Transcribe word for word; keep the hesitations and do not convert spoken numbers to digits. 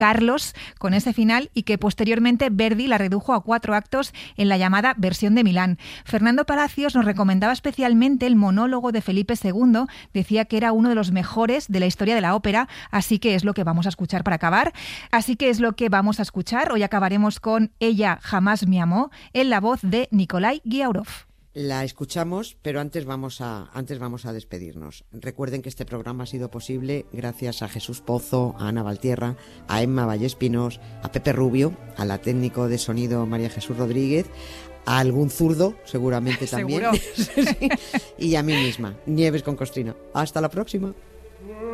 Carlos con ese final y que posteriormente Verdi la redujo a cuatro actos en la llamada versión de Milán. Fernando Palacios nos recomendaba especialmente el monólogo de Felipe segundo, decía que era uno de los mejores de la historia de la ópera, así que es lo que vamos a escuchar para acabar. Así que es lo que vamos a escuchar. Hoy acabaremos con Ella jamás me amó, en la voz de Nikolai Giaurov. La escuchamos, pero antes vamos a antes vamos a despedirnos. Recuerden que este programa ha sido posible gracias a Jesús Pozo, a Ana Valtierra, a Emma Vallespinos, a Pepe Rubio, a la técnico de sonido María Jesús Rodríguez, a algún zurdo, seguramente también, ¿Seguro? y a mí misma, Nieves con Costrina. Hasta la próxima.